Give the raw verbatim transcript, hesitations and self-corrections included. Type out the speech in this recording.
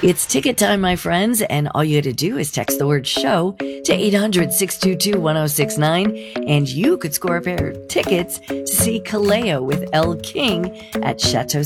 It's ticket time, my friends, and all you had to do is text the word show to eight hundred, six two two, one oh six nine, and you could score a pair of tickets to see Kaleo with Elle King at Chateau